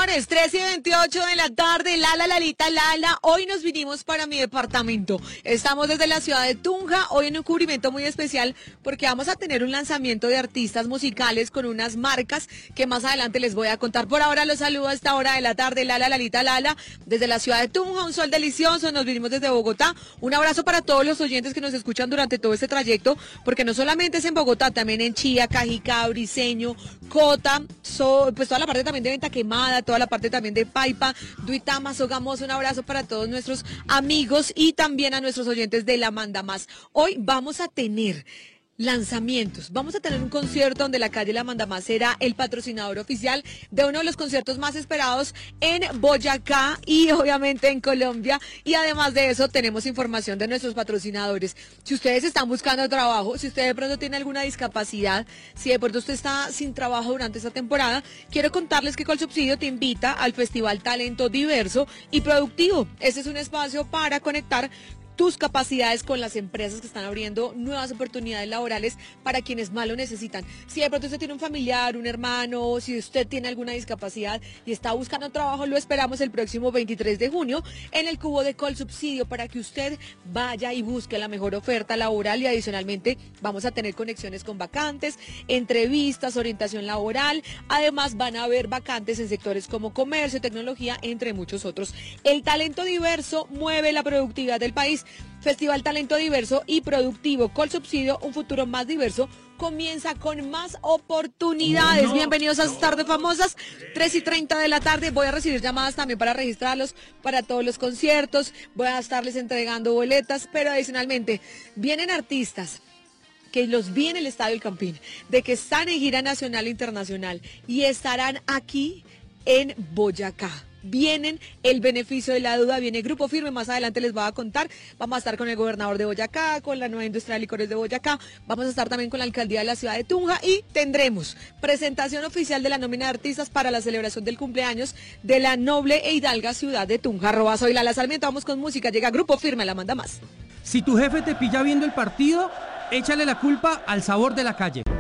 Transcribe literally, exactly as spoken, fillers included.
señores, tres y veintiocho de la tarde, Lala, Lalita, Lala, hoy nos vinimos para mi departamento. Estamos desde la ciudad de Tunja, hoy en un cubrimiento muy especial porque vamos a tener un lanzamiento de artistas musicales con unas marcas que más adelante les voy a contar. Por ahora los saludo a esta hora de la tarde, Lala, Lalita, Lala, desde la ciudad de Tunja, un sol delicioso, nos vinimos desde Bogotá. Un abrazo para todos los oyentes que nos escuchan durante todo este trayecto, porque no solamente es en Bogotá, también en Chía, Cajicá, Briseño, Cota, so, pues toda la parte también de Venta Quemada, toda la parte también de Paipa, Duitama, Sogamoso. Un abrazo para todos nuestros amigos y también a nuestros oyentes de La Manda Más. Hoy vamos a tener lanzamientos. Vamos a tener un concierto donde la calle La Manda Más será el patrocinador oficial de uno de los conciertos más esperados en Boyacá y obviamente en Colombia. Y además de eso tenemos información de nuestros patrocinadores. Si ustedes están buscando trabajo, si usted de pronto tiene alguna discapacidad, si de pronto usted está sin trabajo durante esta temporada, quiero contarles que Colsubsidio te invita al Festival Talento Diverso y Productivo. Este es un espacio para conectar tus capacidades con las empresas que están abriendo nuevas oportunidades laborales para quienes más lo necesitan. Si de pronto usted tiene un familiar, un hermano, si usted tiene alguna discapacidad y está buscando trabajo, lo esperamos el próximo veintitrés de junio en el cubo de Colsubsidio para que usted vaya y busque la mejor oferta laboral y adicionalmente vamos a tener conexiones con vacantes, entrevistas, orientación laboral. Además van a haber vacantes en sectores como comercio, tecnología, entre muchos otros. El talento diverso mueve la productividad del país. Festival Talento Diverso y Productivo Colsubsidio, un futuro más diverso, comienza con más oportunidades. No, Bienvenidos a sus tardes famosas, tres y treinta de la tarde. Voy a recibir llamadas también para registrarlos para todos los conciertos. Voy a estarles entregando boletas, pero adicionalmente vienen artistas que los vi en el Estadio El Campín, de que están en gira nacional e internacional y estarán aquí en Boyacá. Vienen el beneficio de la duda, viene Grupo Firme, más adelante les voy a contar. Vamos a estar con el gobernador de Boyacá, con la nueva industria de licores de Boyacá, vamos a estar también con la alcaldía de la ciudad de Tunja y tendremos presentación oficial de la nómina de artistas para la celebración del cumpleaños de la noble e hidalga ciudad de Tunja. Arroba soy Lala Sarmiento, vamos con música, llega Grupo Firme, La Manda Más. Si tu jefe te pilla viendo el partido, échale la culpa al sabor de la calle.